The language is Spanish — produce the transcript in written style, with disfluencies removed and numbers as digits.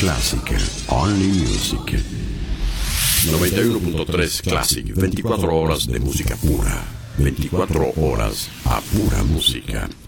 Classic, Only Music. 91.3 Classic, 24 horas de música pura. 24 horas a pura música.